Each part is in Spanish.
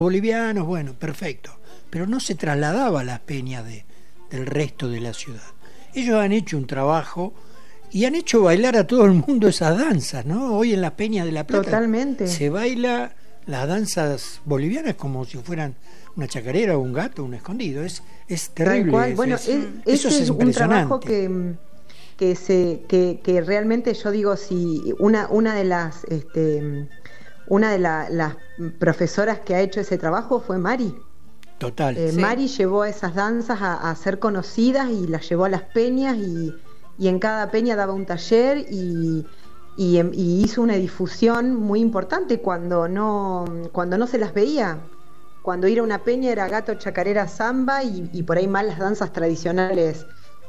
bolivianos, bueno, perfecto, pero no se trasladaba a las peñas del resto de la ciudad. Ellos han hecho un trabajo y han hecho bailar a todo el mundo esas danzas, ¿no? Hoy en las peñas de La Plata Totalmente. se baila las danzas bolivianas como si fueran una chacarera o un gato, un escondido. Es terrible. Tal cual. Bueno, eso ese es un trabajo impresionante. que realmente yo digo, si una de las las profesoras que ha hecho ese trabajo fue Mari. Total. Sí. Mari llevó a esas danzas a ser conocidas y las llevó a las peñas y en cada peña daba un taller y hizo una difusión muy importante cuando no se las veía. Cuando ir a una peña era gato, chacarera, samba y por ahí más las danzas tradicionales,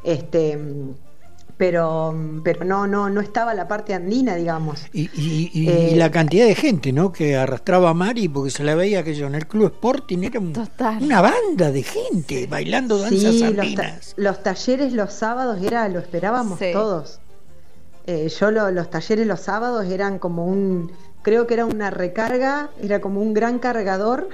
pero no estaba la parte andina, digamos. Y la cantidad de gente, ¿no?, que arrastraba a Mari porque se la veía aquello en el Club Sporting, era una banda de gente bailando danzas andinas. Los talleres los sábados lo esperábamos todos. Los talleres los sábados eran como creo que era una recarga, era como un gran cargador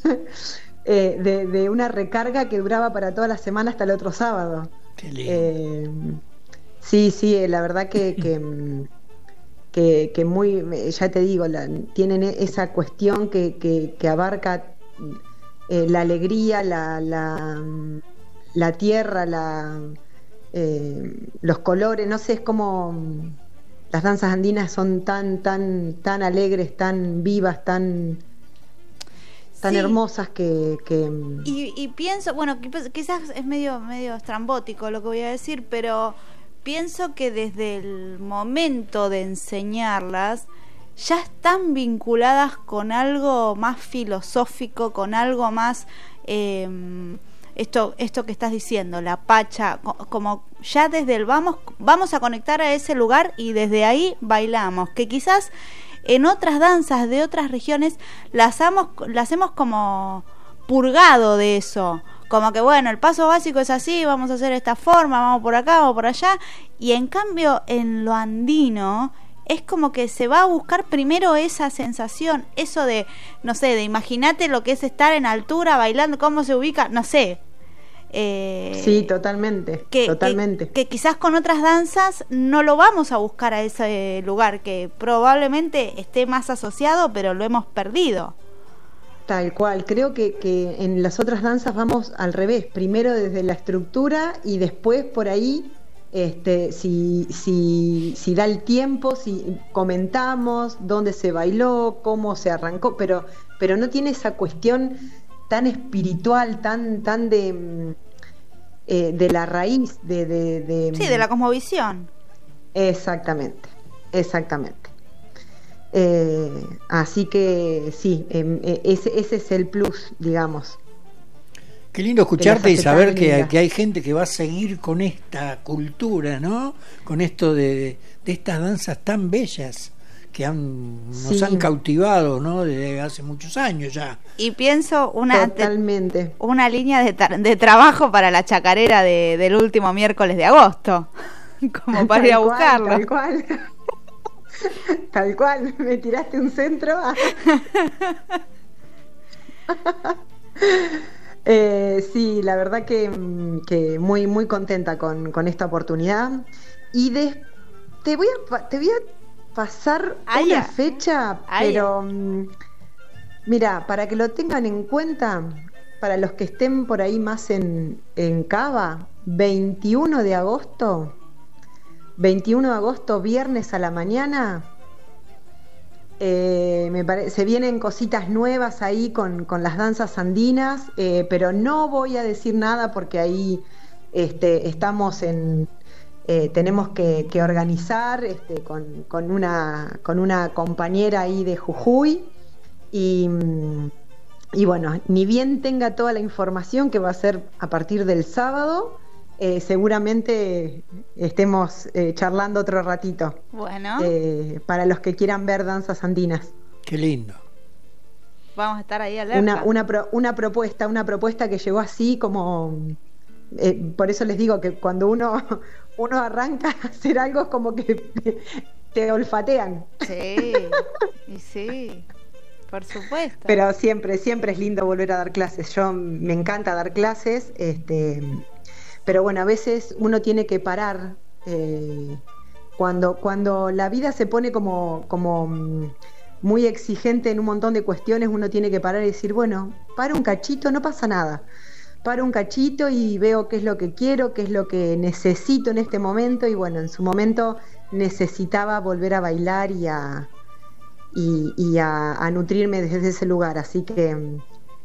de una recarga que duraba para toda la semana hasta el otro sábado. Qué lindo. Sí, la verdad que muy, ya te digo, tienen esa cuestión que abarca la alegría, la tierra, los colores, no sé, es como las danzas andinas son tan alegres, tan vivas, tan hermosas que... Y pienso, bueno, quizás es medio estrambótico lo que voy a decir, pero pienso que desde el momento de enseñarlas ya están vinculadas con algo más filosófico, con algo más esto que estás diciendo, la pacha, como ya desde el vamos a conectar a ese lugar y desde ahí bailamos, que quizás en otras danzas de otras regiones las hemos como purgado de eso, como que bueno, el paso básico es así, vamos a hacer esta forma, vamos por acá o por allá, y en cambio en lo andino es como que se va a buscar primero esa sensación, eso de, no sé, de imagínate lo que es estar en altura bailando, cómo se ubica, no sé. Sí, totalmente. Que quizás con otras danzas no lo vamos a buscar a ese lugar, que probablemente esté más asociado, pero lo hemos perdido. Tal cual, creo que en las otras danzas vamos al revés, primero desde la estructura y después por ahí... si da el tiempo, si comentamos dónde se bailó, cómo se arrancó, pero no tiene esa cuestión tan espiritual, tan de la raíz de la cosmovisión. Exactamente. Así que sí, ese es el plus, digamos. Qué lindo escucharte y saber que hay gente que va a seguir con esta cultura, ¿no? Con esto de estas danzas tan bellas que nos han cautivado, ¿no? Desde hace muchos años ya. Y pienso Totalmente. una línea de trabajo para la chacarera del último miércoles de agosto, como para ir a buscarlo. Tal cual. Tal cual, me tiraste un centro. Sí, la verdad que muy muy contenta con esta oportunidad y te voy a pasar una fecha, pero mira, para que lo tengan en cuenta, para los que estén por ahí más en Cava, 21 de agosto, viernes a la mañana. Se vienen cositas nuevas ahí con las danzas andinas, pero no voy a decir nada porque ahí estamos tenemos que organizar con una compañera ahí de Jujuy y bueno, ni bien tenga toda la información, que va a ser a partir del sábado, seguramente estemos charlando otro ratito. Bueno. Para los que quieran ver danzas andinas. Qué lindo. Vamos a estar ahí alerta. Una propuesta que llegó así como... por eso les digo que cuando uno arranca a hacer algo es como que te olfatean. Sí, y sí. Por supuesto. Pero siempre es lindo volver a dar clases. Yo me encanta dar clases, pero bueno, a veces uno tiene que parar cuando la vida se pone como muy exigente en un montón de cuestiones. Uno tiene que parar y decir, bueno, para un cachito, no pasa nada. Paro un cachito y veo qué es lo que quiero, qué es lo que necesito en este momento. Y bueno, en su momento necesitaba volver a bailar y a nutrirme desde ese lugar. Así que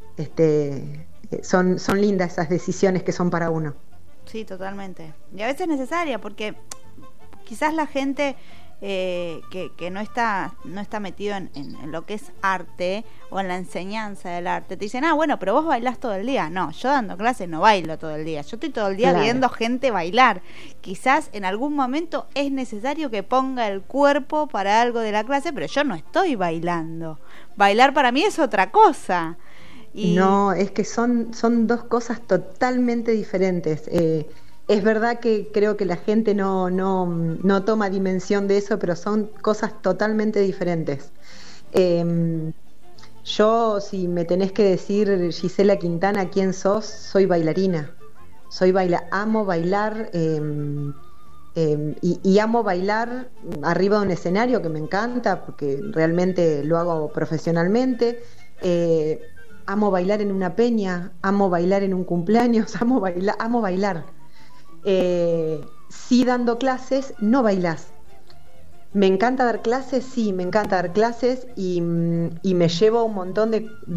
son lindas esas decisiones que son para uno. Sí, totalmente. Y a veces es necesaria, porque quizás la gente que no está metido en lo que es arte o en la enseñanza del arte, te dicen, bueno, pero vos bailás todo el día. No, yo dando clases no bailo todo el día, yo estoy todo el día viendo gente bailar. Quizás en algún momento es necesario que ponga el cuerpo para algo de la clase, pero yo no estoy bailando. Bailar para mí es otra cosa. No, es que son dos cosas totalmente diferentes. Es verdad que creo que la gente no toma dimensión de eso, pero son cosas totalmente diferentes. Yo, si me tenés que decir, Gisela Quintana, ¿quién sos? Soy bailarina. Amo bailar y amo bailar arriba de un escenario, que me encanta porque realmente lo hago profesionalmente. Amo bailar en una peña, amo bailar en un cumpleaños, amo bailar. Sí, dando clases, no bailás. Me encanta dar clases, sí, me encanta dar clases y me llevo un montón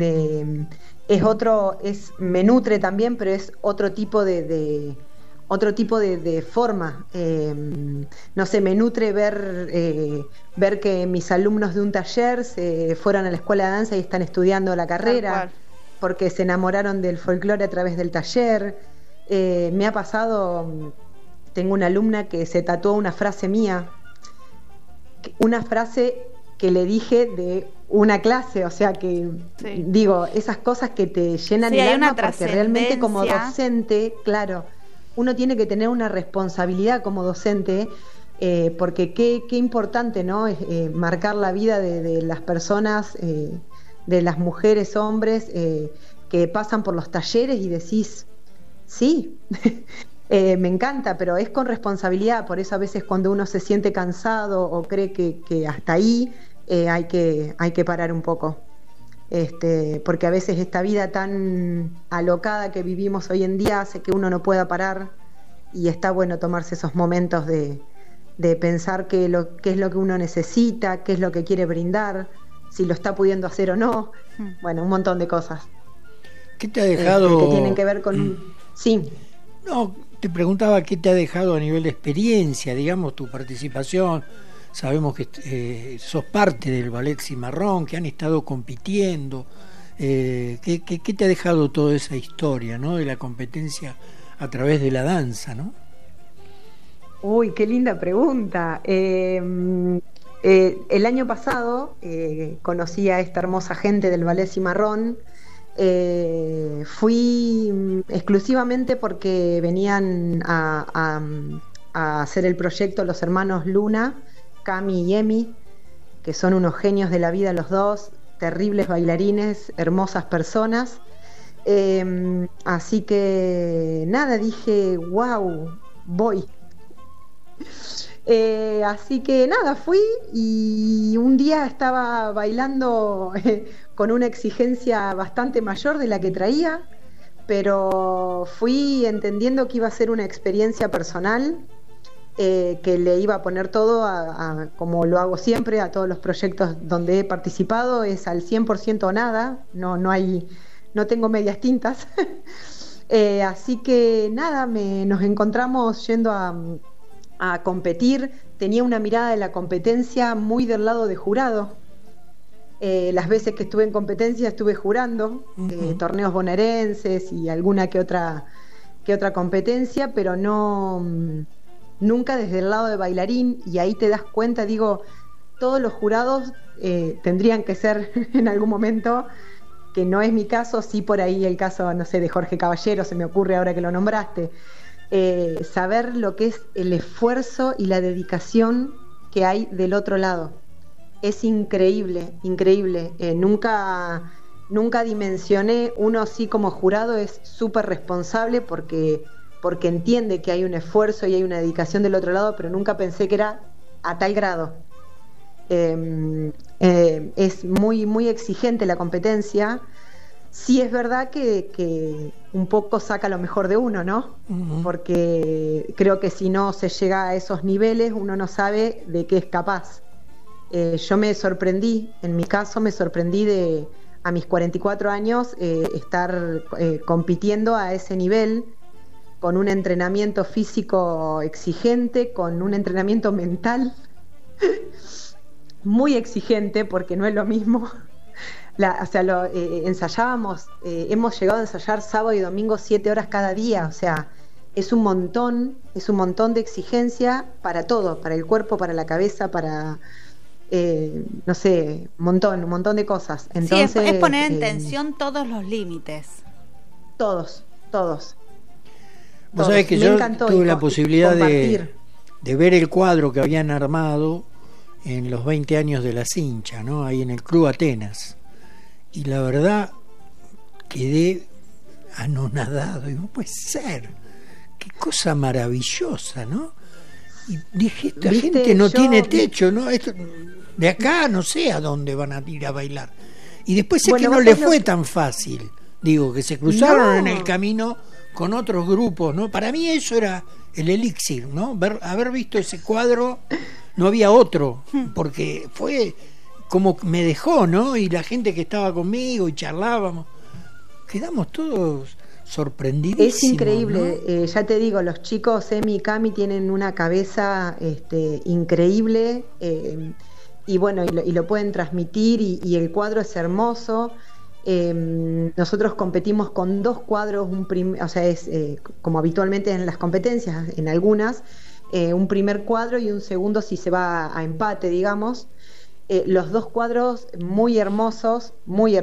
me nutre también, pero es otro tipo de forma. No sé, me nutre ver que mis alumnos de un taller se fueron a la escuela de danza y están estudiando la carrera porque se enamoraron del folclore a través del taller. Me ha pasado, tengo una alumna que se tatuó una frase mía, una frase que le dije de una clase, o sea que digo, esas cosas que te llenan el alma, porque realmente como docente, claro, uno tiene que tener una responsabilidad como docente, porque qué importante, ¿no? Marcar la vida de las personas, de las mujeres, hombres, que pasan por los talleres y decís, sí, me encanta, pero es con responsabilidad. Por eso a veces cuando uno se siente cansado o cree que hasta ahí, hay que parar un poco. Porque a veces esta vida tan alocada que vivimos hoy en día hace que uno no pueda parar, y está bueno tomarse esos momentos de pensar qué es lo que uno necesita, qué es lo que quiere brindar, si lo está pudiendo hacer o no. Bueno, un montón de cosas. ¿Qué te ha dejado? Que tienen que ver con... Sí. No, te preguntaba qué te ha dejado a nivel de experiencia, digamos, tu participación. Sabemos que sos parte del Ballet Cimarrón, que han estado compitiendo. ¿Qué te ha dejado toda esa historia, ¿no? De la competencia a través de la danza, ¿no? Uy, qué linda pregunta. El año pasado conocí a esta hermosa gente del Ballet Cimarrón. Fui exclusivamente porque venían a hacer el proyecto los hermanos Luna, Cami y Emi, que son unos genios de la vida los dos, terribles bailarines, hermosas personas. Así que nada, dije, wow, voy. Así que nada, fui y un día estaba bailando con una exigencia bastante mayor de la que traía, pero fui entendiendo que iba a ser una experiencia personal, que le iba a poner todo como lo hago siempre, a todos los proyectos donde he participado, es al 100% o nada, no tengo medias tintas. Así que nada, nos encontramos yendo a competir. Tenía una mirada de la competencia muy del lado de jurado. Las veces que estuve en competencia estuve jurando, torneos bonaerenses y alguna que otra competencia, pero nunca desde el lado de bailarín. Y ahí te das cuenta, digo, todos los jurados tendrían que ser en algún momento, que no es mi caso, sí por ahí el caso, no sé, de Jorge Caballero, se me ocurre ahora que lo nombraste. Saber lo que es el esfuerzo y la dedicación que hay del otro lado. es increíble, increíble. Nunca dimensioné, uno sí como jurado es súper responsable porque entiende que hay un esfuerzo y hay una dedicación del otro lado, pero nunca pensé que era a tal grado. Es muy, muy exigente la competencia. Sí es verdad que un poco saca lo mejor de uno, ¿no? Uh-huh. Porque creo que si no se llega a esos niveles, uno no sabe de qué es capaz. Yo me sorprendí, en mi caso me sorprendí a mis 44 años estar compitiendo a ese nivel, con un entrenamiento físico exigente, con un entrenamiento mental muy exigente, porque no es lo mismo. Ensayábamos, hemos llegado a ensayar sábado y domingo 7 horas cada día, o sea, es un montón de exigencia para todo, para el cuerpo, para la cabeza, para, no sé, un montón de cosas. Entonces, sí, es poner en tensión todos los límites. Todos. Vos sabés que yo tuve la posibilidad de ver el cuadro que habían armado en los 20 años de la Cincha, ¿no? Ahí en el Club Atenas. Y la verdad quedé anonadado, y no puede ser, qué cosa maravillosa, ¿no? Y dije, esta gente no tiene techo, ¿no? Esto, de acá no sé a dónde van a ir a bailar. Y después es que no le fue tan fácil, digo, que se cruzaron en el camino con otros grupos, ¿no? Para mí eso era el elixir, ¿no? Haber visto ese cuadro, no había otro, porque fue como me dejó, ¿no? Y la gente que estaba conmigo y charlábamos, quedamos todos sorprendidísimos. Es increíble, ¿no? Ya te digo, los chicos Emi y Cami tienen una cabeza increíble, y bueno, y lo pueden transmitir, y el cuadro es hermoso. Nosotros competimos con 2 cuadros, o sea, es como habitualmente en las competencias, en algunas, un primer cuadro y un segundo si se va a empate, digamos. Los 2 cuadros muy hermosos,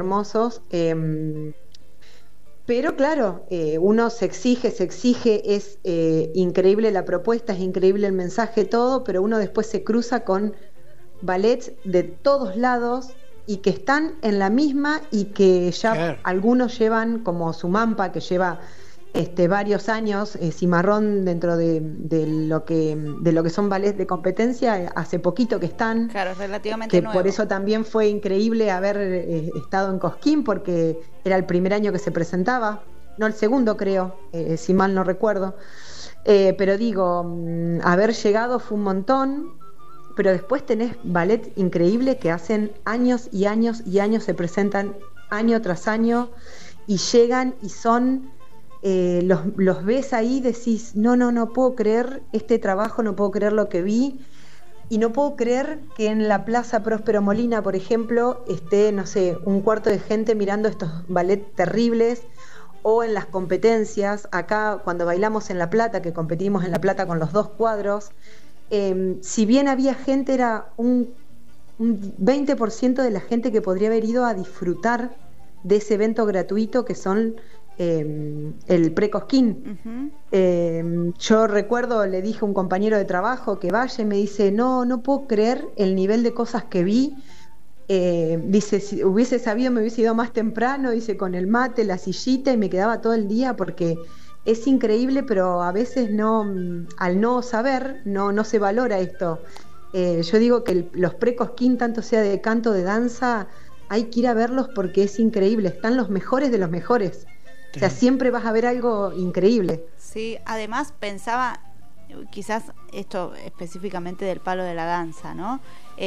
pero claro, uno se exige, es increíble la propuesta, es increíble el mensaje, todo, pero uno después se cruza con ballets de todos lados y que están en la misma, y que ya algunos llevan, como Sumampa, que lleva varios años, Cimarrón, dentro de lo que son ballets de competencia, hace poquito que están. Claro, relativamente que nuevo. Por eso también fue increíble haber estado en Cosquín, porque era el primer año que se presentaba, no el segundo creo, si mal no recuerdo, pero digo, haber llegado fue un montón. Pero después tenés ballet increíble que hacen años y años y años, se presentan año tras año y llegan y son, los ves ahí, decís, no puedo creer este trabajo, no puedo creer lo que vi, y no puedo creer que en la Plaza Próspero Molina, por ejemplo, esté, no sé, un cuarto de gente mirando estos ballet terribles, o en las competencias, acá cuando bailamos en La Plata, que competimos en La Plata con los 2 cuadros, si bien había gente, era un 20% de la gente que podría haber ido a disfrutar de ese evento gratuito que son el Pre-Cosquín. Yo recuerdo, le dije a un compañero de trabajo que vaya, y me dice, no puedo creer el nivel de cosas que vi. Dice, si hubiese sabido me hubiese ido más temprano, dice, con el mate, la sillita, y me quedaba todo el día, porque es increíble, pero a veces al no saber, no se valora esto. Yo digo que los Pre-Cosquín, tanto sea de canto, de danza, hay que ir a verlos porque es increíble, están los mejores de los mejores. O sea, siempre vas a ver algo increíble. Sí, además pensaba, quizás esto específicamente del palo de la danza, ¿no?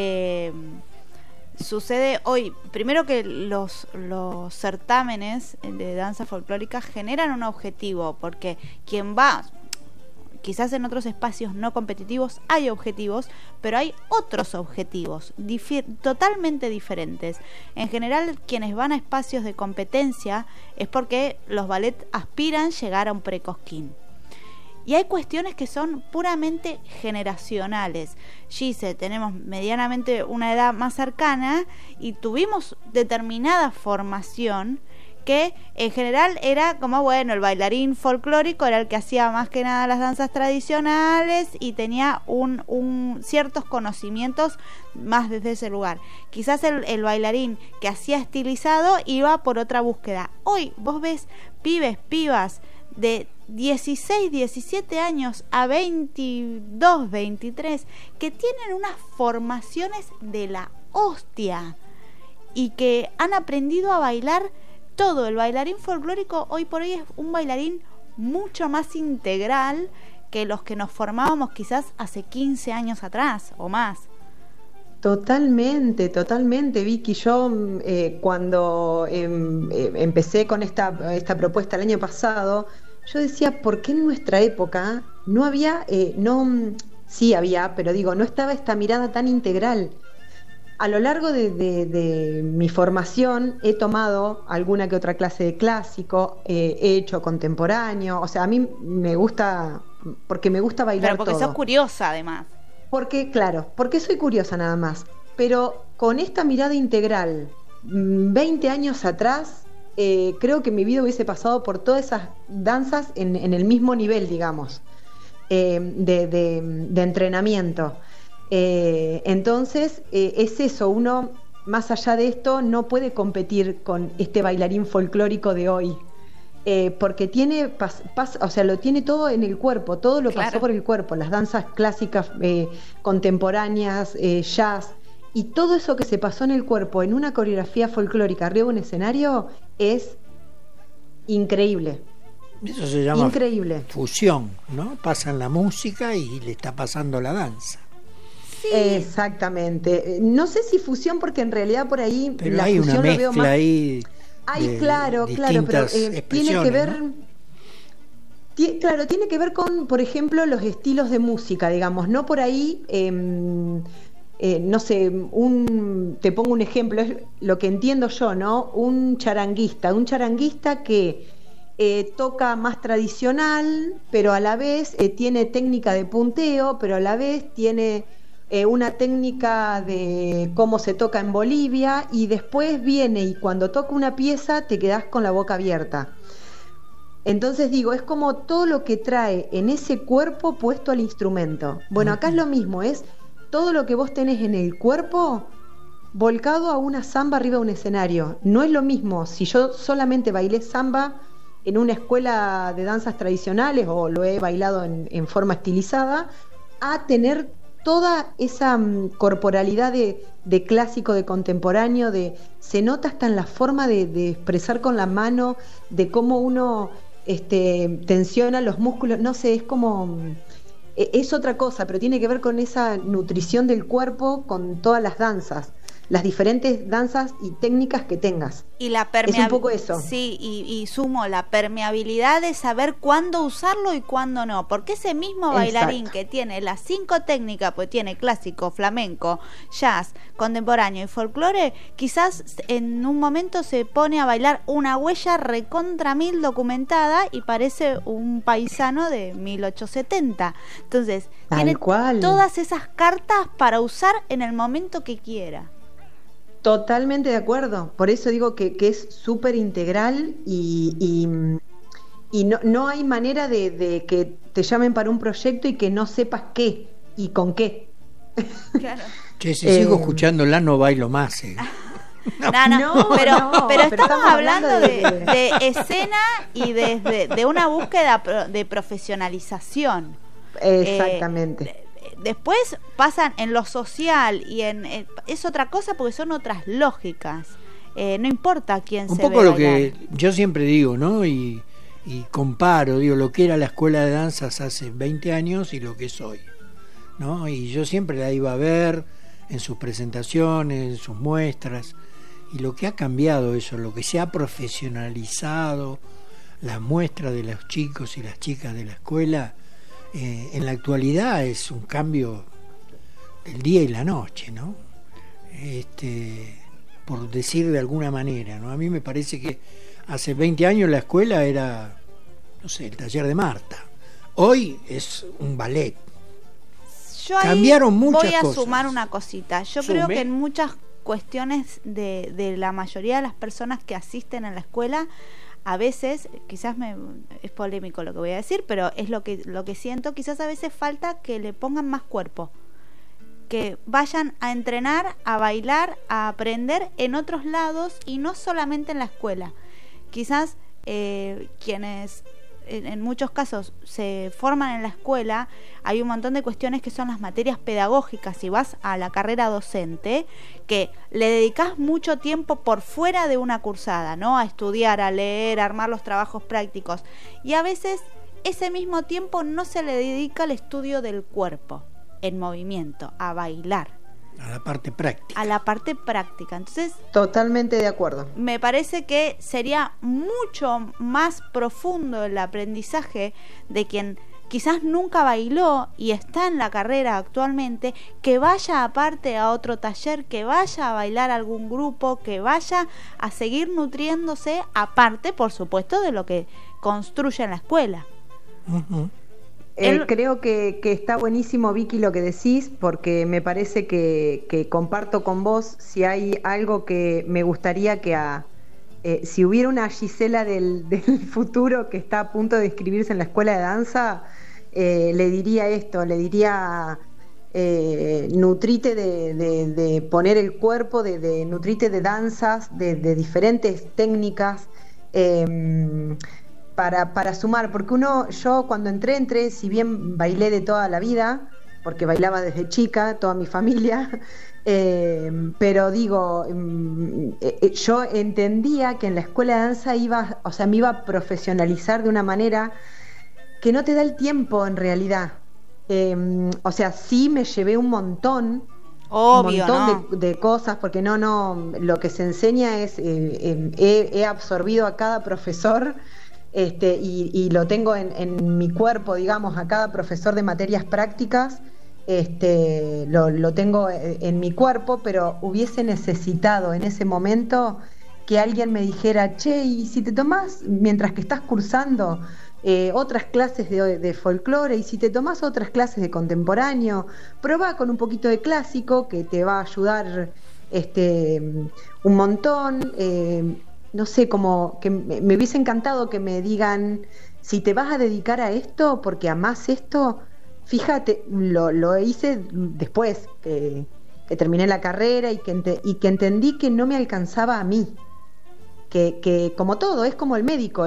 Sucede hoy, primero que los certámenes de danza folclórica generan un objetivo, porque quien va, quizás en otros espacios no competitivos hay objetivos, pero hay otros objetivos totalmente diferentes. En general, quienes van a espacios de competencia es porque los ballets aspiran llegar a un Pre-Cosquín. Y hay cuestiones que son puramente generacionales. Gise, tenemos medianamente una edad más cercana y tuvimos determinada formación que en general era como, bueno, el bailarín folclórico era el que hacía más que nada las danzas tradicionales y tenía ciertos conocimientos más desde ese lugar. Quizás el bailarín que hacía estilizado iba por otra búsqueda. Hoy vos ves pibas de 16, 17 años a 22, 23 que tienen unas formaciones de la hostia y que han aprendido a bailar todo. El bailarín folclórico hoy por hoy es un bailarín mucho más integral que los que nos formábamos quizás hace 15 años atrás o más. Totalmente, Vicky. Yo cuando empecé con esta propuesta el año pasado, yo decía, ¿por qué en nuestra época no había, sí había, pero digo, no estaba esta mirada tan integral? A lo largo de mi formación he tomado alguna que otra clase de clásico, he hecho contemporáneo, o sea, a mí me gusta, porque me gusta bailar todo. Pero porque sos curiosa además. Porque soy curiosa nada más, pero con esta mirada integral, 20 años atrás, creo que mi vida hubiese pasado por todas esas danzas en el mismo nivel, digamos, de entrenamiento. Entonces, es eso, uno, más allá de esto, no puede competir con este bailarín folclórico de hoy, porque tiene, o sea, lo tiene todo en el cuerpo, todo lo pasó por el cuerpo, las danzas clásicas, contemporáneas, jazz, y todo eso que se pasó en el cuerpo en una coreografía folclórica arriba de un escenario es increíble. Eso se llama fusión, ¿no? Pasan la música y le está pasando la danza. Sí. Exactamente. No sé si fusión, porque en realidad por ahí pero la hay fusión una mezcla lo veo más... ahí. Ay, claro, pero tiene que ver, ¿no? Tiene que ver con, por ejemplo, los estilos de música, digamos, no por ahí, no sé, te pongo un ejemplo, es lo que entiendo yo, ¿no? Un charanguista que toca más tradicional, pero a la vez tiene técnica de punteo, pero a la vez tiene una técnica de cómo se toca en Bolivia, y después viene y cuando toca una pieza te quedás con la boca abierta. Entonces digo, es como todo lo que trae en ese cuerpo puesto al instrumento. Bueno, acá es lo mismo, es todo lo que vos tenés en el cuerpo volcado a una samba arriba de un escenario. No es lo mismo si yo solamente bailé samba en una escuela de danzas tradicionales o lo he bailado en forma estilizada, a tener toda esa corporalidad de clásico, de contemporáneo, se nota hasta en la forma de expresar con la mano, de cómo uno tensiona los músculos, no sé, es como, es otra cosa, pero tiene que ver con esa nutrición del cuerpo, con todas las danzas, las diferentes danzas y técnicas que tengas. Y la es un poco eso. Sí, y sumo la permeabilidad de saber cuándo usarlo y cuándo no, porque ese mismo bailarín que tiene las 5 técnicas, pues tiene clásico, flamenco, jazz, contemporáneo y folclore, quizás en un momento se pone a bailar una huella recontra 1000 documentada y parece un paisano de 1870. Entonces, tiene todas esas cartas para usar en el momento que quiera. Totalmente de acuerdo, por eso digo que es súper integral y no hay manera de que te llamen para un proyecto y que no sepas qué y con qué. Claro. Che, si sigo escuchándola no bailo más. No, pero estamos hablando de escena y de una búsqueda de profesionalización. Exactamente. Después pasan en lo social y es otra cosa porque son otras lógicas. No importa quién se ve. Un poco lo que yo siempre digo, ¿no? Y comparo, digo, lo que era la escuela de danzas hace 20 años y lo que es hoy, ¿no? Y yo siempre la iba a ver en sus presentaciones, en sus muestras, y lo que ha cambiado eso, lo que se ha profesionalizado, las muestras de los chicos y las chicas de la escuela, en la actualidad es un cambio del día y la noche, ¿no? Por decir de alguna manera, ¿no? A mí me parece que hace 20 años la escuela era, no sé, el taller de Marta. Hoy es un ballet. Yo cambiaron muchas cosas. Voy a sumar una cosita. Yo creo que en muchas cuestiones de la mayoría de las personas que asisten a la escuela. A veces, quizás es polémico lo que voy a decir, pero es lo que siento, quizás a veces falta que le pongan más cuerpo, que vayan a entrenar, a bailar, a aprender en otros lados y no solamente en la escuela. Quizás quienes en muchos casos se forman en la escuela, hay un montón de cuestiones que son las materias pedagógicas. Si vas a la carrera docente, que le dedicas mucho tiempo por fuera de una cursada, ¿no? A estudiar, a leer, a armar los trabajos prácticos, y a veces ese mismo tiempo no se le dedica al estudio del cuerpo en movimiento, a bailar, a la parte práctica. Entonces, totalmente de acuerdo. Me parece que sería mucho más profundo el aprendizaje de quien quizás nunca bailó y está en la carrera actualmente, que vaya aparte a otro taller, que vaya a bailar a algún grupo, que vaya a seguir nutriéndose, aparte, por supuesto, de lo que construye en la escuela. Uh-huh. Creo que está buenísimo, Vicky, lo que decís, porque me parece que comparto con vos. Si hay algo que me gustaría que si hubiera una Gisela del futuro que está a punto de inscribirse en la escuela de danza, le diría esto, le diría nutrite de poner el cuerpo, de nutrite de danzas, de diferentes técnicas, para sumar, porque yo cuando entré, si bien bailé de toda la vida, porque bailaba desde chica, toda mi familia, pero digo, yo entendía que en la escuela de danza me iba a profesionalizar de una manera que no te da el tiempo en realidad. Sí me llevé un montón. Obvio, un montón de cosas, porque no, lo que se enseña es, he absorbido a cada profesor. Y lo tengo en mi cuerpo, digamos, a cada profesor de materias prácticas, lo tengo en mi cuerpo, pero hubiese necesitado en ese momento que alguien me dijera, che, y si te tomás, mientras que estás cursando otras clases de folclore, y si te tomás otras clases de contemporáneo, probá con un poquito de clásico, que te va a ayudar un montón. No sé, como que me hubiese encantado que me digan, si te vas a dedicar a esto porque amás esto, fíjate, lo hice después que terminé la carrera y que entendí que no me alcanzaba a mí, que como todo, es como el médico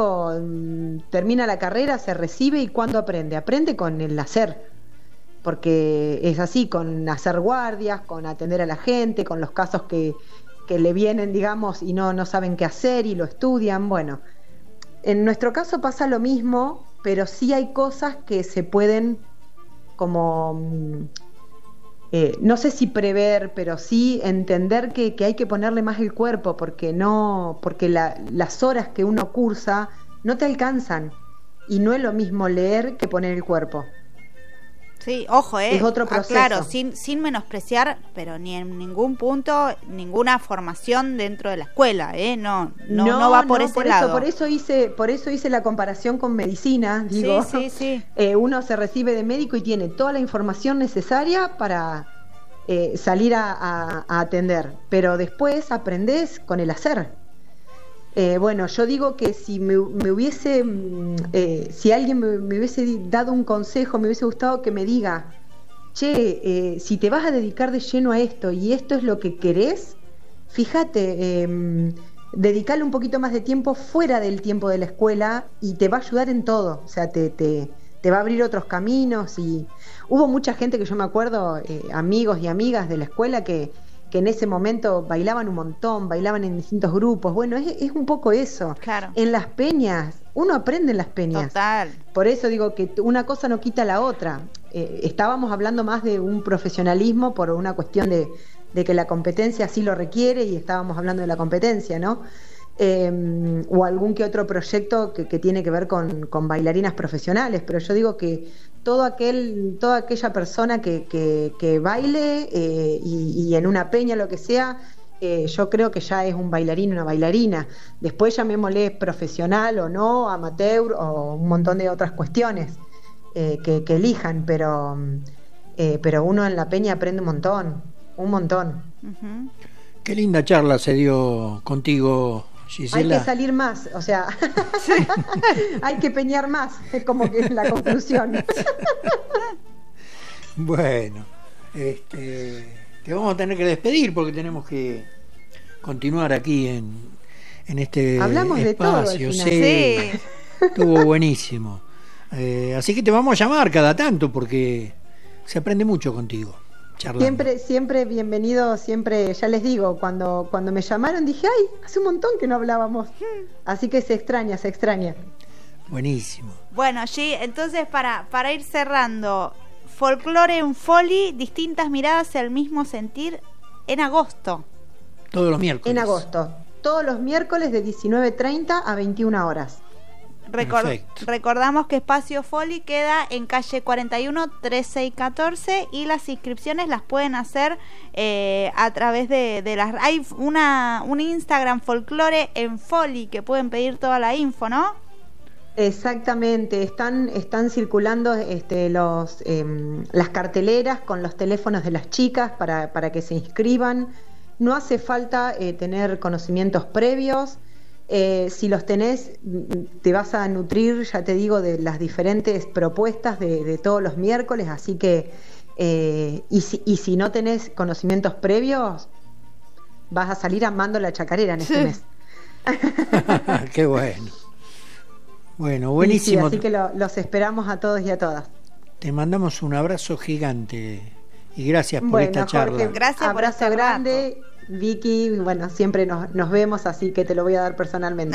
termina la carrera, se recibe, y ¿cuándo aprende con el hacer, porque es así, con hacer guardias, con atender a la gente, con los casos que le vienen, digamos, y no saben qué hacer y lo estudian. Bueno, en nuestro caso pasa lo mismo, pero sí hay cosas que se pueden como, no sé si prever, pero sí entender que hay que ponerle más el cuerpo, porque las horas que uno cursa no te alcanzan, y no es lo mismo leer que poner el cuerpo. Sí, ojo, es otro proceso. Claro, sin menospreciar, pero ni en ningún punto ninguna formación dentro de la escuela, no va por ese lado. Por eso hice la comparación con medicina, digo. Sí. Uno se recibe de médico y tiene toda la información necesaria para salir a atender, pero después aprendés con el hacer. Bueno, yo digo que si si alguien me hubiese dado un consejo, me hubiese gustado que me diga, che, si te vas a dedicar de lleno a esto y esto es lo que querés, fíjate, dedicale un poquito más de tiempo fuera del tiempo de la escuela y te va a ayudar en todo, o sea, te va a abrir otros caminos. Y hubo mucha gente que yo me acuerdo, amigos y amigas de la escuela que en ese momento bailaban un montón, bailaban en distintos grupos. Bueno, es un poco eso. Claro. En las peñas, uno aprende en las peñas. Total. Por eso digo que una cosa no quita la otra. Estábamos hablando más de un profesionalismo por una cuestión de que la competencia así lo requiere, y estábamos hablando de la competencia, ¿no? O algún que otro proyecto que tiene que ver con bailarinas profesionales, pero yo digo que toda aquella persona que baile y en una peña, lo que sea, yo creo que ya es un bailarín, una bailarina. Después llamémosle profesional o no, amateur o un montón de otras cuestiones que elijan, pero uno en la peña aprende un montón. Ujú. Qué linda charla se dio contigo, Gisela. Hay que salir más, o sea, hay que peñar más, es como que es la conclusión. Bueno, te vamos a tener que despedir porque tenemos que continuar aquí en este Hablamos de todo al espacio. final. Sí. Estuvo buenísimo. Así que te vamos a llamar cada tanto porque se aprende mucho contigo, charlando. Siempre bienvenido, siempre, ya les digo, cuando me llamaron dije, ay, hace un montón que no hablábamos. Así que se extraña. Buenísimo. Bueno, G, entonces para ir cerrando, Folclore en Foli, distintas miradas y el mismo sentir en agosto. Todos los miércoles. En agosto, todos los miércoles de 19:30 a 21 horas. Perfecto. Recordamos que Espacio Foli queda en calle 41, 13 y 14 y las inscripciones las pueden hacer a través de las... Hay un Instagram Folclore en Foli que pueden pedir toda la info, ¿no? Exactamente, están circulando las carteleras con los teléfonos de las chicas para que se inscriban. No hace falta tener conocimientos previos. Si los tenés, te vas a nutrir, ya te digo, de las diferentes propuestas de todos los miércoles, así que, y si no tenés conocimientos previos, vas a salir amando la chacarera en este mes. Qué bueno. Bueno, buenísimo. Sí, así que los esperamos a todos y a todas. Te mandamos un abrazo gigante y gracias por Bueno, esta charla. Jorge, Gracias por abrazo este grande. rato. Vicky, bueno, siempre nos vemos, así que te lo voy a dar personalmente.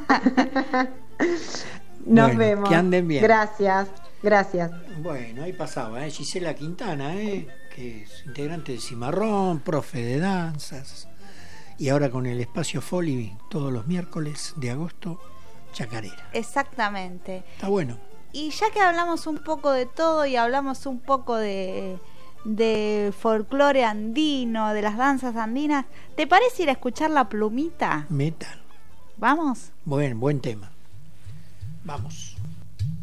Nos Bueno, vemos. que anden bien. Gracias. Bueno, ahí pasaba, Gisela Quintana, que es integrante de Cimarrón, profe de danzas, y ahora con el Espacio Foli todos los miércoles de agosto, chacarera. Exactamente. Está bueno. Y ya que hablamos un poco de todo y hablamos un poco de folclore andino, de las danzas andinas, ¿te parece ir a escuchar La Plumita? Metal. ¿Vamos? Buen tema. Vamos.